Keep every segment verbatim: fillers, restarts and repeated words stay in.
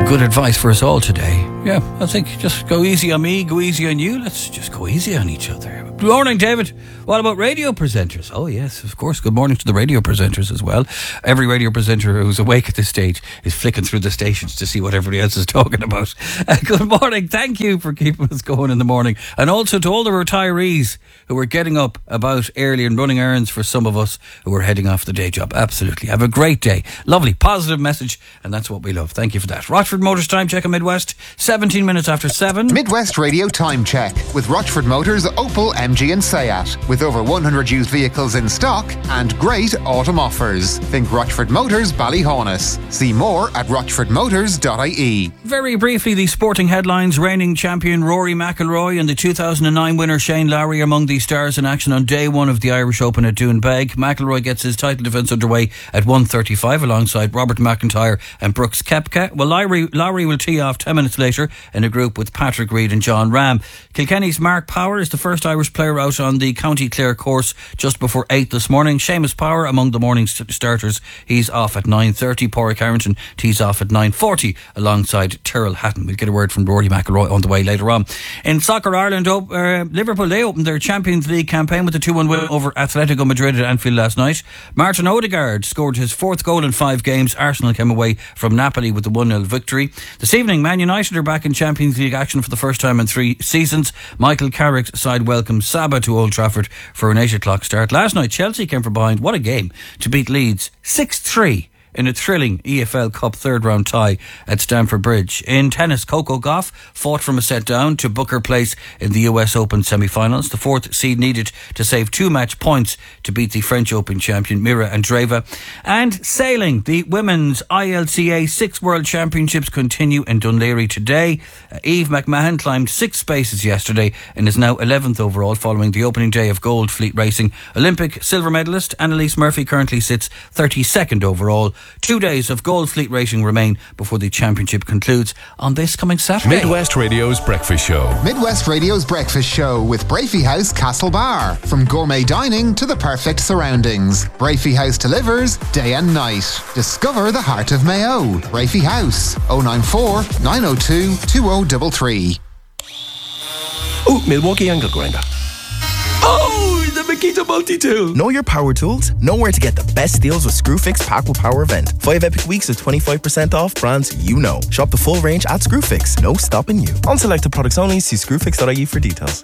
Good advice for us all today. Yeah, I think just go easy on me, go easy on you. Let's just go easy on each other. Good morning, David. What about radio presenters? Oh, yes, of course. Good morning to the radio presenters as well. Every radio presenter who's awake at this stage is flicking through the stations to see what everybody else is talking about. Uh, good morning. Thank you for keeping us going in the morning. And also to all the retirees who are getting up about early and running errands for some of us who are heading off the day job. Absolutely. Have a great day. Lovely, positive message. And that's what we love. Thank you for that. Rochford Motors Time Check on Midwest. seventeen minutes after seven. Midwest Radio Time Check with Rochford Motors, Opel, M G and Seat. With over one hundred used vehicles in stock and great autumn offers. Think Rochford Motors, Ballyhaunis. See more at rochford motors dot I E. Very briefly, the sporting headlines. Reigning champion Rory McIlroy and the two thousand nine winner Shane Lowry among the stars in action on day one of the Irish Open at Doonbeg. McIlroy gets his title defence underway at one thirty-five alongside Robert McIntyre and Brooks Koepka. Well, Lowry, Lowry will tee off ten minutes later in a group with Patrick Reed and John Ram. Kilkenny's Mark Power is the first Irish player out on the County Clare course just before eight this morning. Seamus Power among the morning st- starters. He's off at nine thirty. Pádraig Harrington tees off at nine forty alongside Tyrrell Hatton. We'll get a word from Rory McIlroy on the way later on. In Soccer Ireland, uh, Liverpool, they opened their Champions League campaign with a two one win over Atletico Madrid at Anfield last night. Martin Odegaard scored his fourth goal in five games. Arsenal came away from Napoli with a one nil victory. This evening, Man United are back in Champions League action for the first time in three seasons. Michael Carrick's side welcomes Saba to Old Trafford for an eight o'clock start. Last night, Chelsea came from behind. What a game to beat Leeds six three in a thrilling E F L Cup third round tie at Stamford Bridge. In tennis, Coco Gauff fought from a set down to book her place in the U S Open semi-finals. The fourth seed needed to save two match points to beat the French Open champion Mira Andreeva. And sailing, the women's I L C A Six World Championships continue in Dunleary today. Uh, Eve McMahon climbed six spaces yesterday and is now eleventh overall following the opening day of Gold Fleet Racing. Olympic silver medalist Annalise Murphy currently sits thirty-second overall. Two days of Gold Fleet racing remain before the championship concludes on this coming Saturday. Midwest Radio's Breakfast Show. Midwest Radio's Breakfast Show with Brafey House Castlebar. From gourmet dining to the perfect surroundings, Brafey House delivers day and night. Discover the heart of Mayo. Brafey House, oh nine four, nine oh two, two oh three three. Oh, Milwaukee Angle Grinder. Oh, the Makita Multi-Tool. Know your power tools? Know where to get the best deals with Screwfix Pack with Power event. Five epic weeks of twenty-five percent off brands you know. Shop the full range at Screwfix. No stopping you. On selected products only. See screwfix dot I E for details.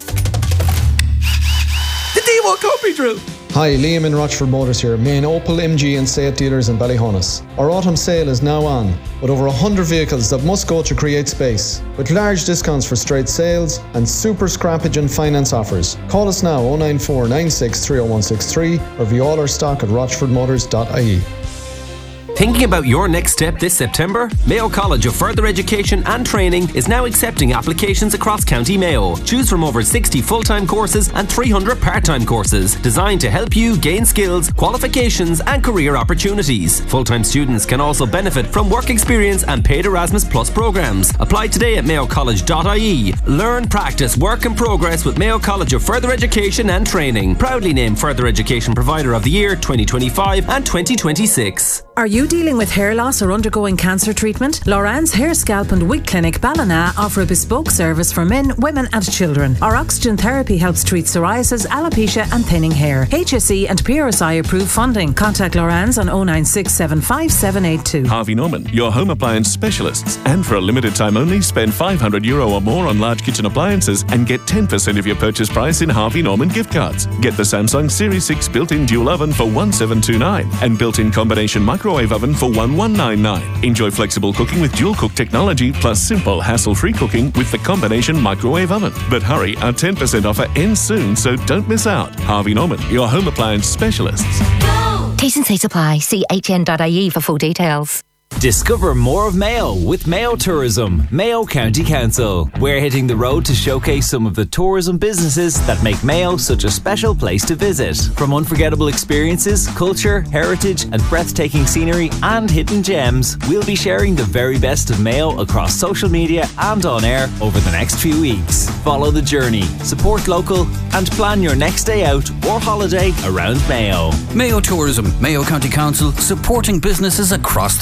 The D one Company Drill. Hi, Liam in Rochford Motors here, main Opel, M G and Seat dealers in Ballyhaunis. Our autumn sale is now on, with over one hundred vehicles that must go to create space, with large discounts for straight sales and super scrappage and finance offers. Call us now oh nine four, nine six three oh one six three or view all our stock at rochford motors dot I E. Thinking about your next step this September? Mayo College of Further Education and Training is now accepting applications across County Mayo. Choose from over sixty full-time courses and three hundred part-time courses designed to help you gain skills, qualifications and career opportunities. Full-time students can also benefit from work experience and paid Erasmus Plus programs. Apply today at mayo college dot I E. Learn, practice, work and progress with Mayo College of Further Education and Training. Proudly named Further Education Provider of the Year twenty twenty-five and twenty twenty-six. Are you dealing with hair loss or undergoing cancer treatment? Loran's Hair, Scalp and Wig Clinic Ballina offer a bespoke service for men, women and children. Our oxygen therapy helps treat psoriasis, alopecia and thinning hair. H S E and P R S I approved funding. Contact Loran's on oh nine six seven five seven eight two. Harvey Norman, your home appliance specialists. And for a limited time only, spend five hundred euro or more on large kitchen appliances and get ten percent of your purchase price in Harvey Norman gift cards. Get the Samsung Series six built-in dual oven for one seven two nine and built-in combination microwave oven for one one nine nine. Enjoy flexible cooking with dual cook technology plus simple hassle-free cooking with the combination microwave oven. But hurry, our ten percent offer ends soon, so don't miss out. Harvey Norman, your home appliance specialists. T's and C's apply. See H N dot I E for full details. Discover more of Mayo with Mayo Tourism, Mayo County Council. We're hitting the road to showcase some of the tourism businesses that make Mayo such a special place to visit. From unforgettable experiences, culture, heritage and breathtaking scenery and hidden gems, we'll be sharing the very best of Mayo across social media and on air over the next few weeks. Follow the journey, support local and plan your next day out or holiday around Mayo. Mayo Tourism, Mayo County Council, supporting businesses across the county.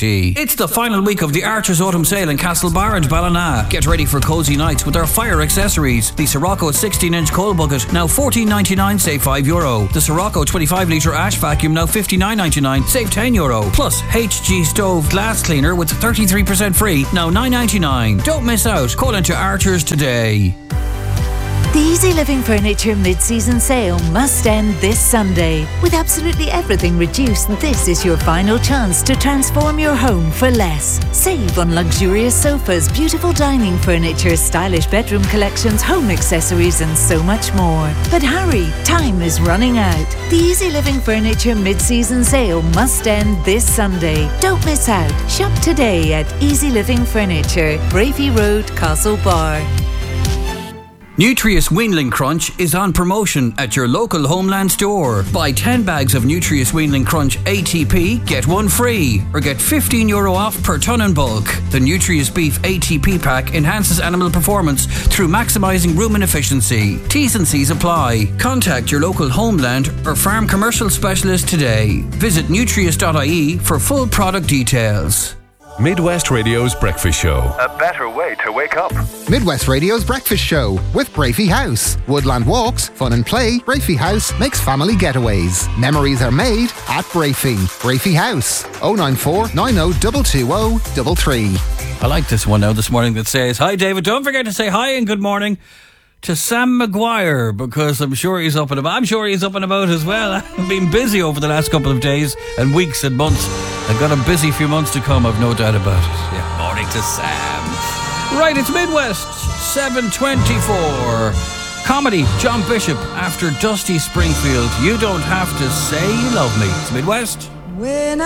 T. It's the final week of the Archers Autumn Sale in Castlebar and Ballina. Get ready for cosy nights with our fire accessories. The Sirocco sixteen inch coal bucket, now fourteen ninety-nine, save five euro. The Sirocco twenty-five litre ash vacuum, now fifty-nine ninety-nine, save ten euro. Plus H G stove glass cleaner with thirty-three percent free, now nine ninety-nine. Don't miss out. Call into Archers today. The Easy Living Furniture mid-season sale must end this Sunday. With absolutely everything reduced, this is your final chance to transform your home for less. Save on luxurious sofas, beautiful dining furniture, stylish bedroom collections, home accessories and so much more. But hurry, time is running out. The Easy Living Furniture mid-season sale must end this Sunday. Don't miss out. Shop today at Easy Living Furniture, Brafey Road, Castlebar. Nutrius Weanling Crunch is on promotion at your local Homeland store. Buy ten bags of Nutrius Weanling Crunch A T P, get one free, or get fifteen euro off per tonne in bulk. The Nutrius Beef A T P pack enhances animal performance through maximising rumen efficiency. T's and C's apply. Contact your local Homeland or farm commercial specialist today. Visit nutrius dot I E for full product details. Midwest Radio's Breakfast Show. A better way to wake up. Midwest Radio's Breakfast Show with Brafey House. Woodland walks, fun and play. Brafey House makes family getaways. Memories are made at Brafey. Brafey House. oh nine four, nine oh two two oh three three. I like this one now this morning that says, "Hi David, don't forget to say hi and good morning to Sam Maguire, because I'm sure he's up and about. I'm sure he's up and about as well. I've been busy over the last couple of days and weeks and months. I've got a busy few months to come, I've no doubt about it." Yeah, morning to Sam. Right, it's Midwest, seven twenty-four. Comedy, John Bishop, after Dusty Springfield. You don't have to say you love me. It's Midwest. When